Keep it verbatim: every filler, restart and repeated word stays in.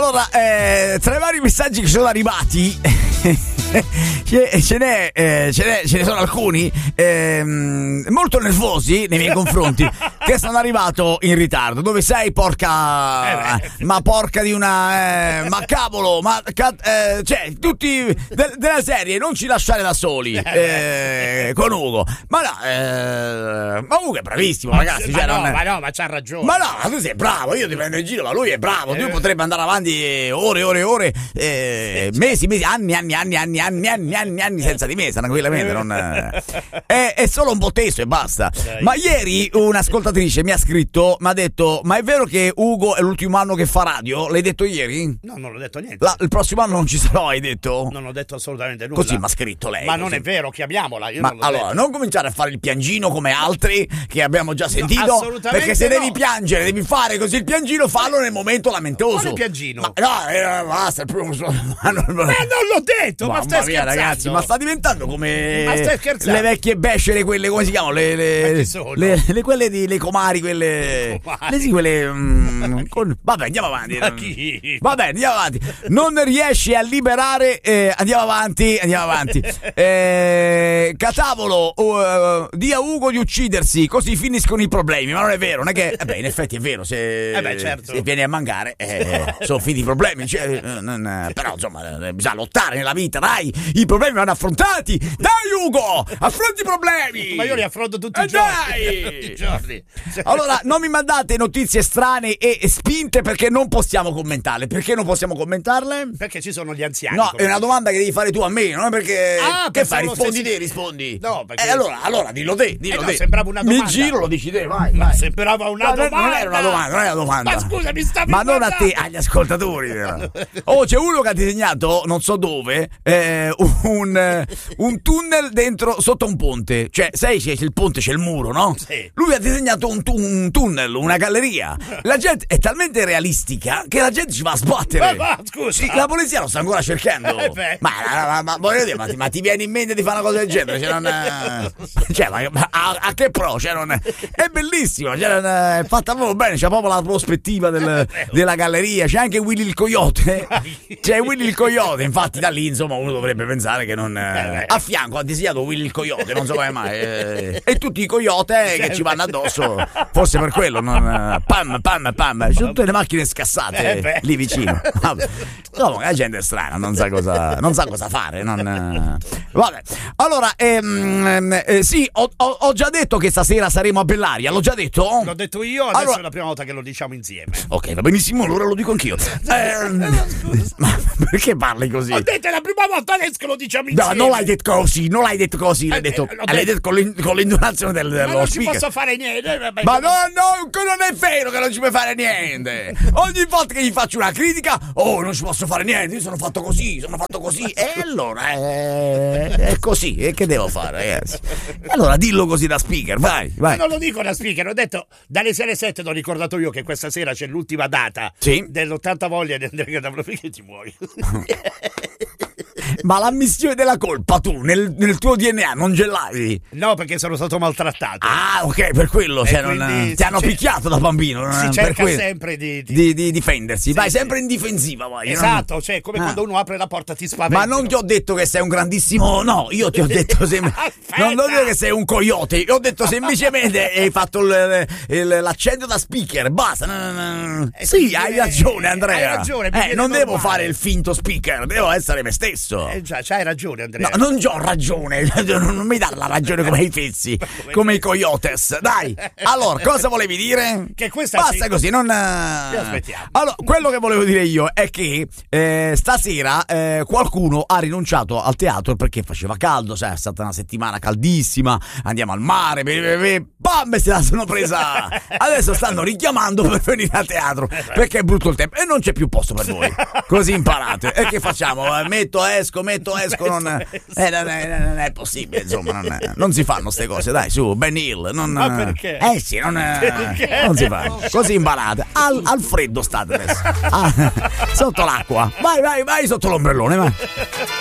Allora, eh, tra i vari messaggi che sono arrivati ce, ce, n'è, eh, ce, n'è, ce ne sono alcuni eh, molto nervosi nei miei confronti che sono arrivato in ritardo. Dove sei, porca eh ma porca di una eh, ma cavolo, ma eh, cioè tutti de, della serie non ci lasciare da soli eh, con Ugo. Ma no, eh, ma Ugo è bravissimo, ma ragazzi, ma, cioè, no, non, ma no, ma c'ha ragione. Ma no, tu sei bravo, io ti prendo in giro, ma lui è bravo, lui potrebbe andare avanti ore, ore, ore, eh, mesi, mesi, anni, anni, anni, anni, anni, anni, anni, anni senza di me, tranquillamente. Non, è, è solo un po' teso e basta. Ma ieri un'ascoltatrice mi ha scritto, mi ha detto: ma è vero che Ugo è l'ultimo anno che fa radio? L'hai detto ieri? No, non l'ho detto niente. La, il prossimo anno non ci sarò, hai detto? Non ho detto assolutamente nulla. Così mi ha scritto lei. Ma così. Non è vero, chiamiamola. Io ma non l'ho allora, detto. non cominciare a fare il piangino come altri che abbiamo già sentito. No, assolutamente perché se no. devi piangere, devi fare così il piangino, fallo nel momento lamentoso. Quale piangino? Ma no, eh, basta, il primo ma non, ma non l'ho detto, mamma ma stai mia, scherzando, ragazzi, ma sta diventando come ma stai scherzando? le vecchie bescere, quelle, come si chiamano? Le, le, le, le quelle di le comari, quelle. Comari. Le sì, quelle. Mm, con, vabbè, andiamo avanti. Ma chi? Vabbè, andiamo avanti. Non riesci a liberare. Eh, andiamo avanti, andiamo avanti. Eh, Catavolo, uh, di a Ugo di uccidersi, così finiscono i problemi. Ma non è vero, non è che. Eh beh, in effetti è vero, se, eh beh, certo. se vieni a mancare, eh, sono finiti i problemi. Cioè, non, però, insomma, bisogna lottare nella vita, dai. I problemi vanno affrontati. Dai, Ugo, affronti i problemi. Ma io li affronto tutti i eh giorni. Dai. Tutti i giorni. Allora, non mi mandate notizie strane e spinte perché non possiamo commentarle. Perché non possiamo commentarle? Perché ci sono gli anziani. No, è una domanda che devi fare tu a me, non è perché. Ah, che fai? Rispondi si... te, rispondi. No, perché. Eh, allora, allora, dillo te, dillo eh no, te. sembrava una domanda. Mi giro, lo dici te, vai. Ma vai. sembrava una ma domanda. Non era una domanda, non era una domanda. Ma scusa, mi stavi Ma non a te, guardando. agli ascoltatori. Oh, c'è uno che ha disegnato, non so dove, eh, un, un tunnel dentro, sotto un ponte. Cioè, sai, c'è il ponte, c'è il muro, no? Sì. Lui ha disegnato un, un tunnel, una galleria. La gente è talmente realistica che la gente ci va a sbattere. Ma, ma scusa. Sì, la polizia lo sta ancora cercando. Eh beh. ma, ma, ma voglio dire, ma ti, ma ti viene in mente di fare una cosa del genere? Cioè, non è... cioè ma, ma a, a che pro? Cioè, non è... è bellissimo, cioè, non è... è fatta proprio bene, c'è proprio la prospettiva del, della galleria, c'è anche Willy il Coyote. C'è Willy il Coyote, infatti da lì insomma uno dovrebbe pensare che non. Eh, a fianco ha disegnato Willy il Coyote, non so come mai. Eh, e tutti i coyote che ci vanno addosso, forse per quello, non. Pam, pam, pam. C'è tutte le macchine scassate eh lì vicino. Vabbè. No, la gente è strana, non sa cosa, non sa cosa fare. Non... Vabbè. Allora, ehm, eh, sì, ho, ho, ho già detto che stasera saremo a Bellaria, l'ho già detto? L'ho detto io, adesso allora... è la prima volta che lo diciamo insieme. Ok, va benissimo, allora lo dico anch'io. Eh, ma perché parli così? Ho detto è la prima volta adesso che lo diciamo insieme. No, non l'hai detto così, non l'hai detto così, l'hai eh, detto, eh, l'hai l'hai detto con, l'in, con l'intonazione del, dello ma non speaker. ci posso fare niente. Vabbè, ma no, no, non è vero che non ci puoi fare niente. Ogni volta che gli faccio una critica, oh, non ci posso fare niente, io sono fatto così, sono fatto così. E allora, eh, è così, e che devo fare, ragazzi? Allora dillo così da speaker, vai, vai. Ma non lo dico da speaker, ho detto dalle sei alle sette, t'ho ricordato io che questa sera c'è l'ultima data sì? dell'ottanta voglia del che ti muovi. Ma l'ammissione della colpa tu nel, nel tuo D N A non ce l'hai? No, perché sono stato maltrattato. Ah, ok, per quello cioè, non, ti hanno cer- picchiato da bambino. Si per cerca quello. sempre di, di... Di, di difendersi, sì, vai sì. sempre in difensiva. Vai. Esatto, non... cioè come ah. quando uno apre la porta ti spaventa. Ma non ti ho detto che sei un grandissimo. No, io ti ho detto sem... non ho detto che sei un coyote. Io ho detto semplicemente hai fatto il, il, l'accento da speaker. Basta. Eh, sì, sì, hai eh, ragione, Andrea. Hai ragione. Eh, non normale. devo fare il finto speaker, devo essere me stesso. Eh già, c'hai ragione, Andrea. No, non ho ragione. Non mi dare la ragione come i fessi, come i coyotes. Dai. Allora, cosa volevi dire? Che questa Basta sì. così, non. Ti aspettiamo. Allora, quello che volevo dire io è che eh, stasera eh, qualcuno ha rinunciato al teatro perché faceva caldo, cioè è stata una settimana caldissima, andiamo al mare, be, be, be, bam, se la sono presa. Adesso stanno richiamando per venire a teatro perché è brutto il tempo e non c'è più posto per voi. Così imparate. E che facciamo? Metto, esco, metto, esco, non, eh, non, è, non è possibile, insomma, non, è, non si fanno ste cose, dai, su, Ben Hill. Non, Ma perché? Eh sì, non, non si fa. Così imparate. Al, al freddo state adesso. Ah, sotto l'acqua. Vai, vai, vai sotto l'ombrellone, vai.